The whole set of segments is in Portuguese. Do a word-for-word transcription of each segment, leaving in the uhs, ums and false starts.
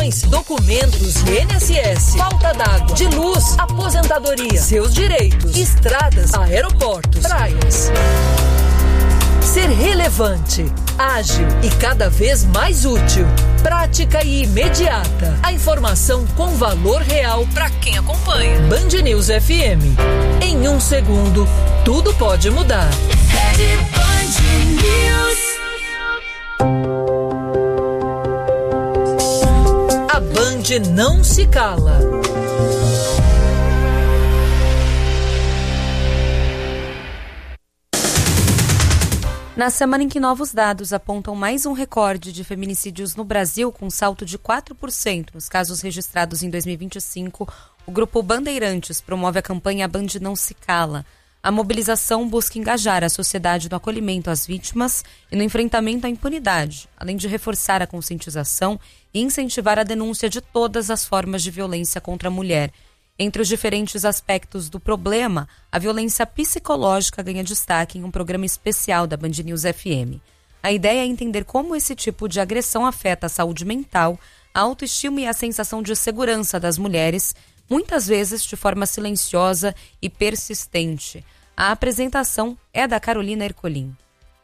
pensões, documentos, I N S S, falta d'água, de luz, aposentadoria, seus direitos, estradas, aeroportos, praias. Ser relevante, ágil e cada vez mais útil. Prática e imediata. A informação com valor real para quem acompanha. Band News F M. Em um segundo, tudo pode mudar. Band News. A Band não se cala. Na semana em que novos dados apontam mais um recorde de feminicídios no Brasil, com um salto de quatro por cento nos casos registrados em dois mil e vinte e cinco, o Grupo Bandeirantes promove a campanha Band Não Se Cala. A mobilização busca engajar a sociedade no acolhimento às vítimas e no enfrentamento à impunidade, além de reforçar a conscientização e incentivar a denúncia de todas as formas de violência contra a mulher. Entre os diferentes aspectos do problema, a violência psicológica ganha destaque em um programa especial da Band News F M. A ideia é entender como esse tipo de agressão afeta a saúde mental, a autoestima e a sensação de segurança das mulheres, muitas vezes de forma silenciosa e persistente. A apresentação é da Carolina Ercolim.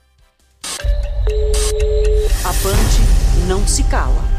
A Band não se cala.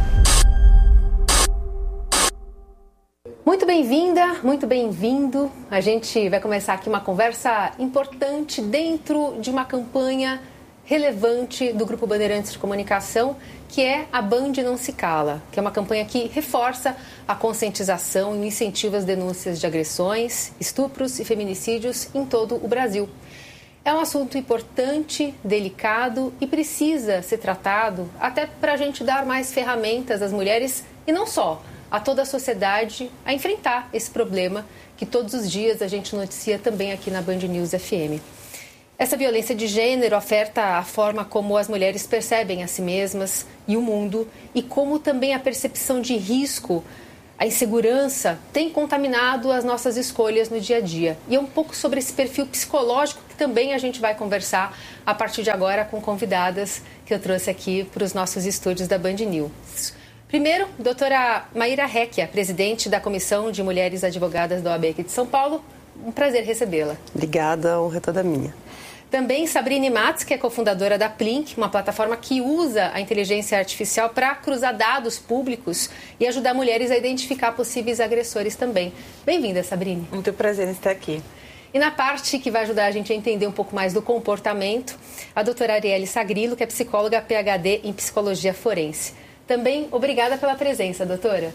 Muito bem-vinda, muito bem-vindo. A gente vai começar aqui uma conversa importante dentro de uma campanha relevante do Grupo Bandeirantes de Comunicação, que é a Band Não Se Cala, que é uma campanha que reforça a conscientização e incentiva as denúncias de agressões, estupros e feminicídios em todo o Brasil. É um assunto importante, delicado e precisa ser tratado até para a gente dar mais ferramentas às mulheres e não só, a toda a sociedade a enfrentar esse problema que todos os dias a gente noticia também aqui na Band News F M. Essa violência de gênero afeta a forma como as mulheres percebem a si mesmas e o mundo e como também a percepção de risco, a insegurança tem contaminado as nossas escolhas no dia a dia. E é um pouco sobre esse perfil psicológico que também a gente vai conversar a partir de agora com convidadas que eu trouxe aqui para os nossos estúdios da Band News. Primeiro, doutora Maíra Recchia, presidente da Comissão de Mulheres Advogadas da O A B aqui de São Paulo. Um prazer recebê-la. Obrigada, a honra é toda minha. Também Sabrine Matz, que é cofundadora da Plink, uma plataforma que usa a inteligência artificial para cruzar dados públicos e ajudar mulheres a identificar possíveis agressores também. Bem-vinda, Sabrine. Muito prazer em estar aqui. E na parte que vai ajudar a gente a entender um pouco mais do comportamento, a doutora Arielle Sagrilo, que é psicóloga P H D em Psicologia Forense. Também obrigada pela presença, doutora.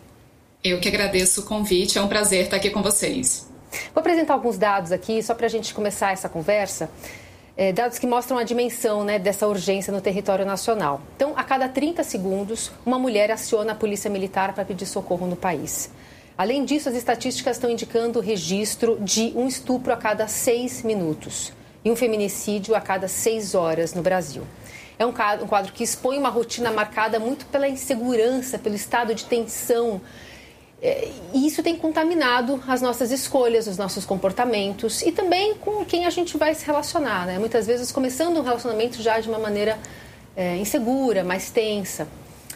Eu que agradeço o convite, é um prazer estar aqui com vocês. Vou apresentar alguns dados aqui, só para a gente começar essa conversa. É, dados que mostram a dimensão, né, dessa urgência no território nacional. Então, a cada trinta segundos, uma mulher aciona a polícia militar para pedir socorro no país. Além disso, as estatísticas estão indicando o registro de um estupro a cada seis minutos e um feminicídio a cada seis horas no Brasil. É um quadro, um quadro que expõe uma rotina marcada muito pela insegurança, pelo estado de tensão. É, e isso tem contaminado as nossas escolhas, os nossos comportamentos e também com quem a gente vai se relacionar, né? Muitas vezes começando um relacionamento já de uma maneira é, insegura, mais tensa.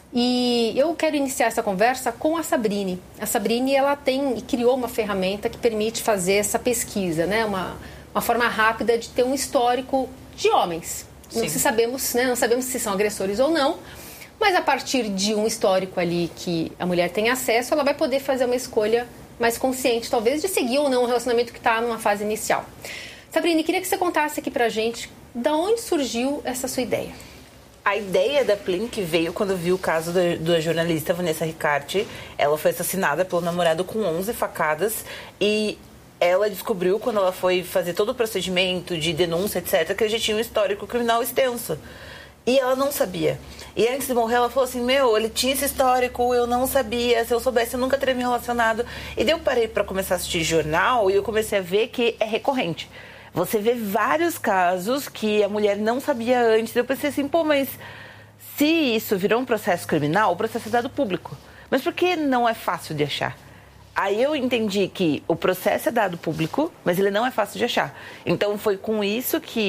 E eu quero iniciar essa conversa com a Sabrine. A Sabrine, ela tem e criou uma ferramenta que permite fazer essa pesquisa, né? Uma, uma forma rápida de ter um histórico de homens. Não, se sabemos, né? Não sabemos se são agressores ou não, mas a partir de um histórico ali que a mulher tem acesso, ela vai poder fazer uma escolha mais consciente, talvez, de seguir ou não um relacionamento que está numa fase inicial. Sabrine, queria que você contasse aqui pra gente de onde surgiu essa sua ideia. A ideia da Plink veio quando viu o caso da, da jornalista Vanessa Ricarte. Ela foi assassinada pelo namorado com onze facadas e ela descobriu, quando ela foi fazer todo o procedimento de denúncia, etcétera, que ele já tinha um histórico criminal extenso. E ela não sabia. E antes de morrer, ela falou assim, meu, ele tinha esse histórico, eu não sabia, se eu soubesse, eu nunca teria me relacionado. E daí eu parei para começar a assistir jornal e eu comecei a ver que é recorrente. Você vê vários casos que a mulher não sabia antes. Eu pensei assim, pô, mas se isso virou um processo criminal, o processo é dado público. Mas por que não é fácil de achar? Aí eu entendi que o processo é dado público, mas ele não é fácil de achar. Então foi com isso que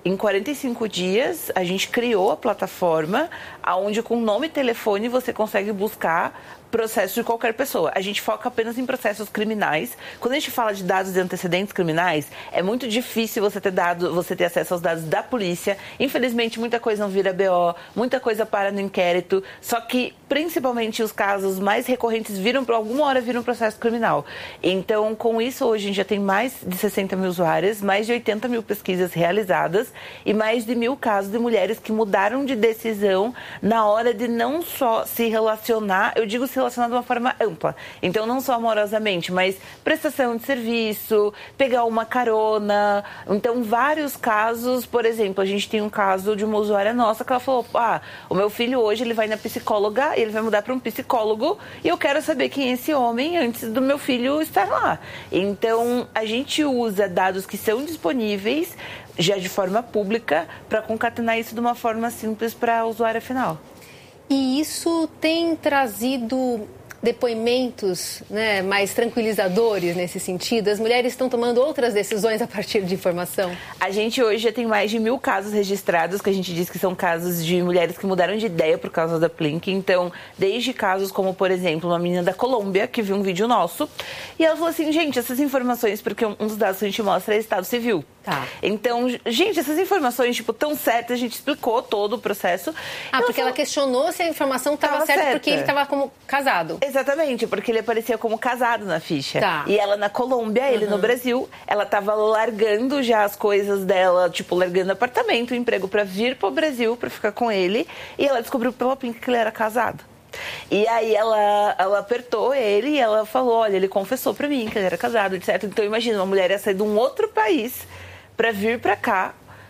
em quarenta e cinco dias, a gente criou a plataforma onde com nome e telefone você consegue buscar processo de qualquer pessoa. A gente foca apenas em processos criminais. Quando a gente fala de dados de antecedentes criminais, é muito difícil você ter dado, você ter acesso aos dados da polícia. Infelizmente, muita coisa não vira B O, muita coisa para no inquérito. Só que, principalmente, os casos mais recorrentes viram, por alguma hora, viram processo criminal. Então, com isso, hoje a gente já tem mais de sessenta mil usuários, mais de oitenta mil pesquisas realizadas e mais de mil casos de mulheres que mudaram de decisão na hora de não só se relacionar, eu digo se relacionar de uma forma ampla. Então, não só amorosamente, mas prestação de serviço, pegar uma carona. Então, vários casos, por exemplo, a gente tem um caso de uma usuária nossa que ela falou, ah, o meu filho hoje ele vai na psicóloga, ele vai mudar para um psicólogo e eu quero saber quem é esse homem antes do meu filho estar lá. Então, a gente usa dados que são disponíveis já de forma pública para concatenar isso de uma forma simples para a usuária final. E isso tem trazido depoimentos, né, mais tranquilizadores nesse sentido? As mulheres estão tomando outras decisões a partir de informação? A gente hoje já tem mais de mil casos registrados, que a gente diz que são casos de mulheres que mudaram de ideia por causa da Plink. Então, desde casos como, por exemplo, uma menina da Colômbia que viu um vídeo nosso e ela falou assim, gente, essas informações, porque um dos dados que a gente mostra é Estado Civil. Tá. Então, gente, essas informações, tipo, tão certas, a gente explicou todo o processo. Ah, porque ela questionou se a informação estava certa, certa porque ele estava como casado. Exatamente, porque ele aparecia como casado na ficha. Tá. E ela na Colômbia, ele uhum. no Brasil, ela estava largando já as coisas dela, tipo, largando apartamento, emprego para vir pro Brasil, para ficar com ele. E ela descobriu pela Pink que ele era casado. E aí ela, ela apertou ele e ela falou, olha, ele confessou pra mim que ele era casado, etcétera. Então imagina, uma mulher ia sair de um outro país pra vir pra cá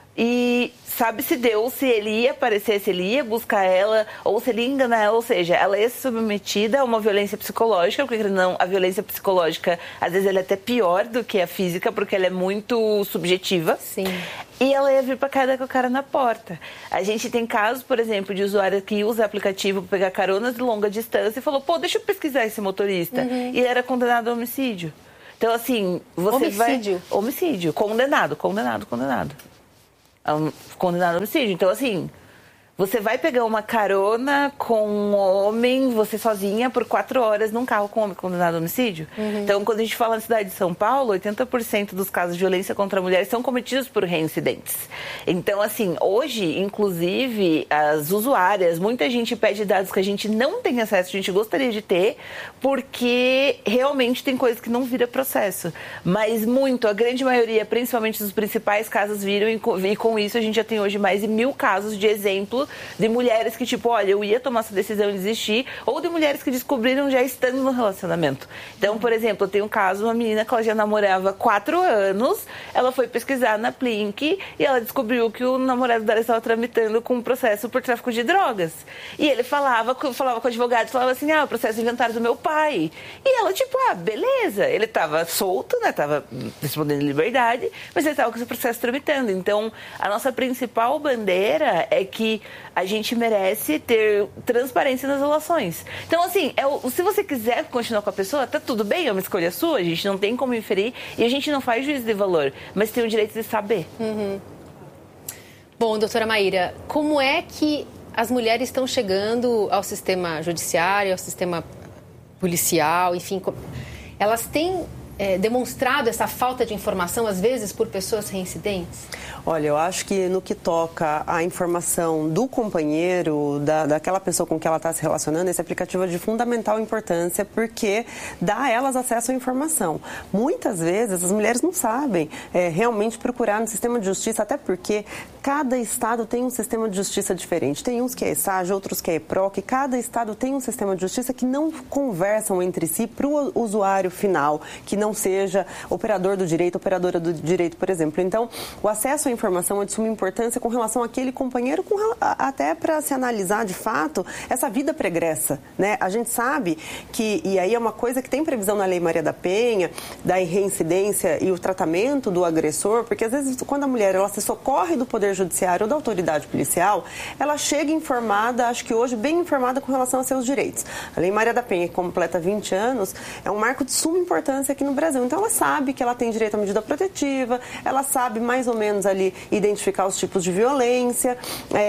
e sabe-se Deus se ele ia aparecer, se ele ia buscar ela ou se ele ia enganar ela, ou seja, ela ia ser submetida a uma violência psicológica, porque não, a violência psicológica às vezes ela é até pior do que a física, porque ela é muito subjetiva. Sim. E ela ia vir pra cá com o cara na porta. A gente tem casos, por exemplo, de usuário que usa aplicativo para pegar caronas de longa distância e falou, pô, deixa eu pesquisar esse motorista. Uhum. E ele era condenado a homicídio. Então, assim, você homicídio. vai... Homicídio. Condenado, condenado, condenado. Um, condenado a homicídio. Então, assim, você vai pegar uma carona com um homem, você sozinha, por quatro horas num carro com um homem condenado a homicídio. Uhum. Então, quando a gente fala na cidade de São Paulo, oitenta por cento dos casos de violência contra mulheres são cometidos por reincidentes. Então, assim, hoje, inclusive, as usuárias, muita gente pede dados que a gente não tem acesso, a gente gostaria de ter, porque realmente tem coisas que não vira processo. Mas muito, a grande maioria, principalmente dos principais casos, viram e com, e com isso a gente já tem hoje mais de mil casos de exemplo de mulheres que, tipo, olha, eu ia tomar essa decisão de desistir, ou de mulheres que descobriram já estando no relacionamento. Então, por exemplo, eu tenho um caso, uma menina que ela já namorava há quatro anos, ela foi pesquisar na Plink e ela descobriu que o namorado dela estava tramitando com um processo por tráfico de drogas. E ele falava, falava com o advogado, falava assim, ah, o processo inventário do meu pai. E ela, tipo, ah, beleza. Ele estava solto, né, estava respondendo em liberdade, mas ele estava com esse processo tramitando. Então, a nossa principal bandeira é que a gente merece ter transparência nas relações. Então, assim, é o, se você quiser continuar com a pessoa, tá tudo bem, é uma escolha sua, a gente não tem como inferir e a gente não faz juízo de valor, mas tem o direito de saber. Uhum. Bom, doutora Maíra, como é que as mulheres estão chegando ao sistema judiciário, ao sistema policial, enfim, elas têm é, demonstrado essa falta de informação, às vezes, por pessoas reincidentes? Olha, eu acho que no que toca a informação do companheiro, da, daquela pessoa com que ela está se relacionando, esse aplicativo é de fundamental importância porque dá a elas acesso à informação. Muitas vezes as mulheres não sabem é, realmente procurar no sistema de justiça, até porque cada estado tem um sistema de justiça diferente. Tem uns que é ESAG, outros que é EPROC, cada estado tem um sistema de justiça que não conversam entre si para o usuário final, que não seja operador do direito, operadora do direito, por exemplo. Então, o acesso à informação é de suma importância com relação àquele companheiro, com, até para se analisar de fato essa vida pregressa, né? A gente sabe que, e aí é uma coisa que tem previsão na Lei Maria da Penha, da reincidência e o tratamento do agressor, porque às vezes quando a mulher ela se socorre do Poder judiciário ou da autoridade policial, ela chega informada, acho que hoje bem informada com relação aos seus direitos. A Lei Maria da Penha, que completa vinte anos, é um marco de suma importância aqui no Brasil. Então ela sabe que ela tem direito à medida protetiva, ela sabe mais ou menos ali identificar os tipos de violência,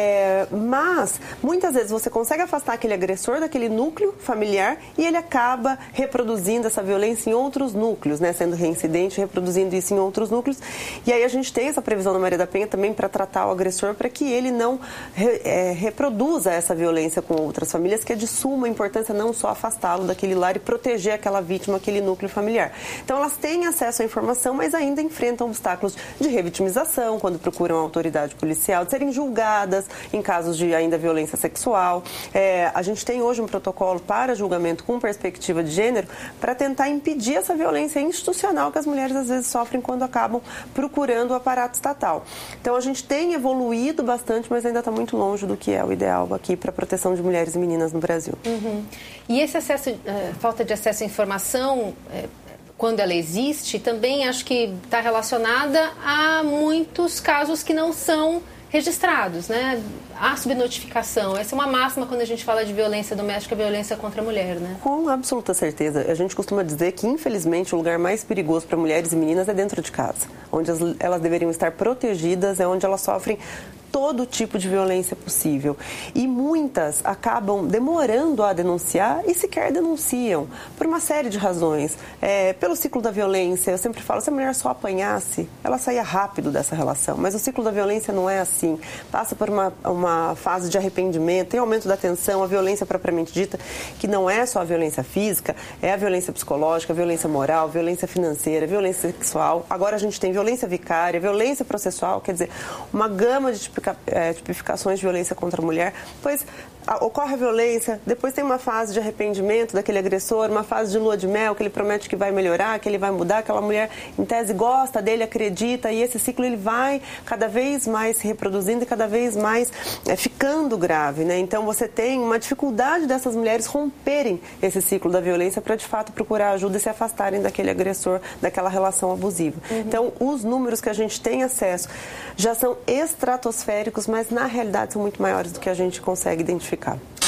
é, mas muitas vezes você consegue afastar aquele agressor daquele núcleo familiar e ele acaba reproduzindo essa violência em outros núcleos, né, sendo reincidente, reproduzindo isso em outros núcleos. E aí a gente tem essa previsão na Maria da Penha também para tratar o agressor, para que ele não re, é, reproduza essa violência com outras famílias, que é de suma importância não só afastá-lo daquele lar e proteger aquela vítima, aquele núcleo familiar. Então elas têm acesso à informação, mas ainda enfrentam obstáculos de revitimização quando procuram a autoridade policial, de serem julgadas em casos de ainda violência sexual. É, a gente tem hoje um protocolo para julgamento com perspectiva de gênero para tentar impedir essa violência institucional que as mulheres às vezes sofrem quando acabam procurando o aparato estatal. Então a gente tem evoluído bastante, mas ainda está muito longe do que é o ideal aqui para a proteção de mulheres e meninas no Brasil. Uhum. E esse acesso, uh, falta de acesso à informação, uh, quando ela existe, também acho que está relacionada a muitos casos que não são registrados, né? Há subnotificação. Essa é uma máxima quando a gente fala de violência doméstica, violência contra a mulher, né? Com absoluta certeza. A gente costuma dizer que, infelizmente, o lugar mais perigoso para mulheres e meninas é dentro de casa. Onde as, elas deveriam estar protegidas, é onde elas sofrem todo tipo de violência possível. E muitas acabam demorando a denunciar e sequer denunciam, por uma série de razões. É, pelo ciclo da violência, eu sempre falo, se a mulher só apanhasse, ela saía rápido dessa relação. Mas o ciclo da violência não é assim. Passa por uma, uma fase de arrependimento, tem aumento da tensão, a violência propriamente dita, que não é só a violência física, é a violência psicológica, a violência moral, violência financeira, violência sexual. Agora a gente tem violência vicária, violência processual, quer dizer, uma gama de tipificações É, tipificações de violência contra a mulher, pois a, ocorre a violência, depois tem uma fase de arrependimento daquele agressor, uma fase de lua de mel, que ele promete que vai melhorar, que ele vai mudar, aquela mulher em tese gosta dele, acredita, e esse ciclo ele vai cada vez mais se reproduzindo e cada vez mais é, ficando grave, né? Então você tem uma dificuldade dessas mulheres romperem esse ciclo da violência para de fato procurar ajuda e se afastarem daquele agressor, daquela relação abusiva. Uhum. Então os números que a gente tem acesso já são estratosféricos, mas na realidade são muito maiores do que a gente consegue identificar.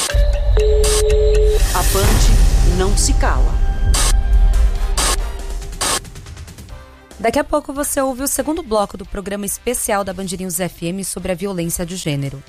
A Band não se cala. Daqui a pouco você ouve o segundo bloco do programa especial da Band News F M sobre a violência de gênero.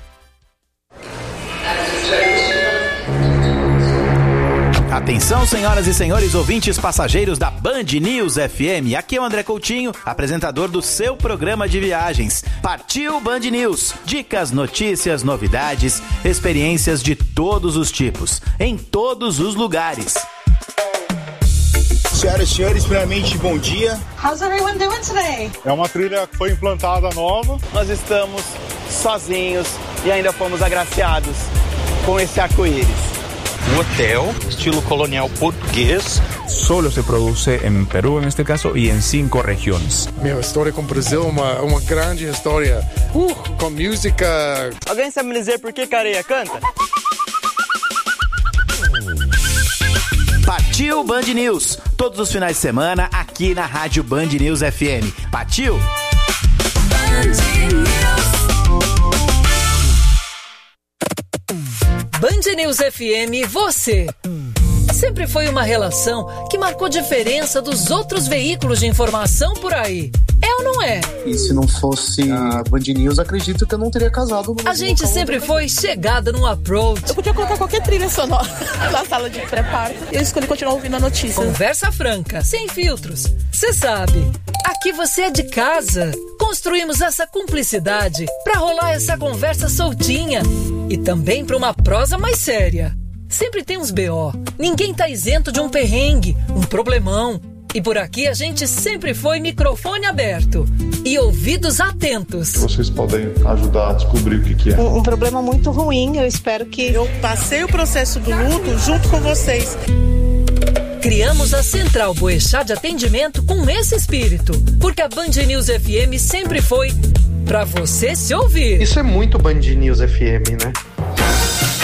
Atenção, senhoras e senhores ouvintes passageiros da Band News F M. Aqui é o André Coutinho, apresentador do seu programa de viagens. Partiu Band News. Dicas, notícias, novidades, experiências de todos os tipos, em todos os lugares. Senhoras e senhores, primeiramente, bom dia. How's everyone doing today? É uma trilha que foi implantada nova. Nós estamos sozinhos e ainda fomos agraciados com esse arco-íris. Um hotel, estilo colonial português. Solo se produce en Perú, en este caso, y en cinco regiones. Minha história com o Brasil é uma, uma grande história. Uh, com música. Alguém sabe me dizer por que Careia canta? Partiu Band News. Todos os finais de semana, aqui na Rádio Band News F M. Partiu! Band News. Band News F M, você. Sempre foi uma relação que marcou diferença dos outros veículos de informação por aí. É ou não é? E se não fosse a Band News, acredito que eu não teria casado. A gente sempre foi chegada no approach. Eu podia colocar qualquer trilha sonora na sala de pré-parto. Eu escolhi continuar ouvindo a notícia. Conversa franca, sem filtros. Você sabe, aqui você é de casa. Construímos essa cumplicidade pra rolar essa conversa soltinha. E também pra uma prosa mais séria. Sempre tem uns B O. Ninguém tá isento de um perrengue, um problemão. E por aqui a gente sempre foi microfone aberto e ouvidos atentos. Vocês podem ajudar a descobrir o que, que é. Um, um problema muito ruim, eu espero que... Eu passei o processo do luto junto com vocês. Criamos a Central Boechat de Atendimento com esse espírito, porque a Band News F M sempre foi pra você se ouvir. Isso é muito Band News F M, né?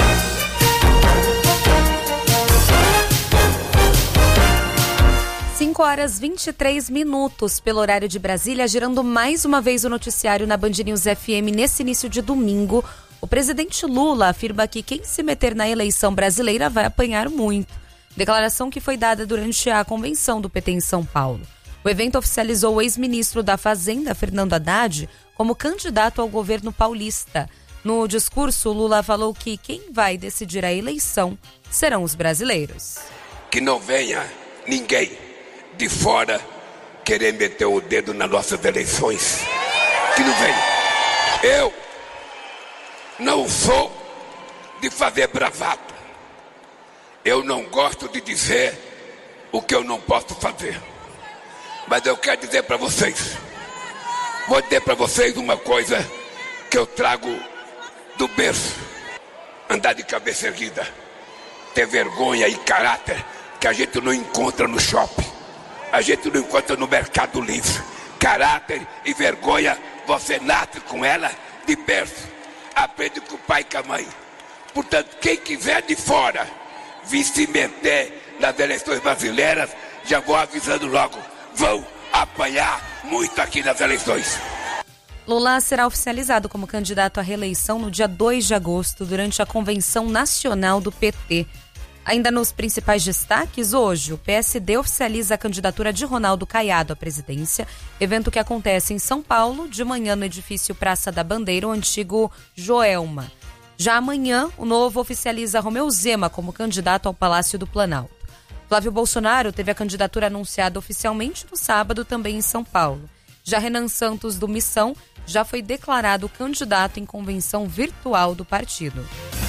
cinco cinco horas e vinte e três minutos pelo horário de Brasília, girando mais uma vez o noticiário na Band News F M nesse início de domingo. O presidente Lula afirma que quem se meter na eleição brasileira vai apanhar muito. Declaração que foi dada durante a convenção do P T em São Paulo. O evento oficializou o ex-ministro da Fazenda, Fernando Haddad, como candidato ao governo paulista. No discurso, Lula falou que quem vai decidir a eleição serão os brasileiros. Que não venha ninguém de fora querer meter o dedo nas nossas eleições. Que não venha. Eu não sou de fazer bravata. Eu não gosto de dizer o que eu não posso fazer. Mas eu quero dizer para vocês. Vou dizer para vocês uma coisa que eu trago do berço. Andar de cabeça erguida. Ter vergonha e caráter que a gente não encontra no shopping. A gente não encontra no Mercado Livre. Caráter e vergonha, você nasce com ela de berço. Aprende com o pai e com a mãe. Portanto, quem quiser de fora vir se meter nas eleições brasileiras, já vou avisando logo, vão apanhar muito aqui nas eleições. Lula será oficializado como candidato à reeleição no dia dois de agosto, durante a Convenção Nacional do P T. Ainda nos principais destaques, hoje o P S D oficializa a candidatura de Ronaldo Caiado à presidência, evento que acontece em São Paulo, de manhã no edifício Praça da Bandeira, o antigo Joelma. Já amanhã, o Novo oficializa Romeu Zema como candidato ao Palácio do Planalto. Flávio Bolsonaro teve a candidatura anunciada oficialmente no sábado, também em São Paulo. Já Renan Santos, do Missão, já foi declarado candidato em convenção virtual do partido.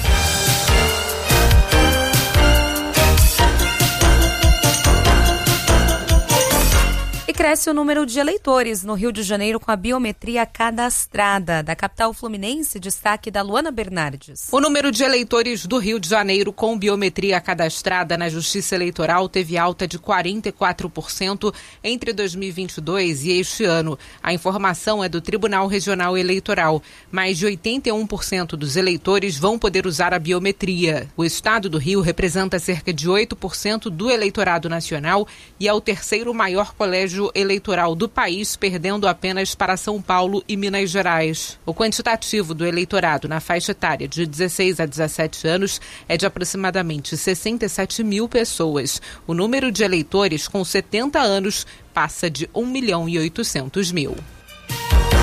E cresce o número de eleitores no Rio de Janeiro com a biometria cadastrada. Da capital fluminense, destaque da Luana Bernardes. O número de eleitores do Rio de Janeiro com biometria cadastrada na Justiça Eleitoral teve alta de quarenta e quatro por cento entre dois mil e vinte e dois e este ano. A informação é do Tribunal Regional Eleitoral. Mais de oitenta e um por cento dos eleitores vão poder usar a biometria. O estado do Rio representa cerca de oito por cento do eleitorado nacional e é o terceiro maior colégio eleitoral do país, perdendo apenas para São Paulo e Minas Gerais. O quantitativo do eleitorado na faixa etária de dezesseis a dezessete anos é de aproximadamente sessenta e sete mil pessoas. O número de eleitores com setenta anos passa de um milhão e oitocentos mil.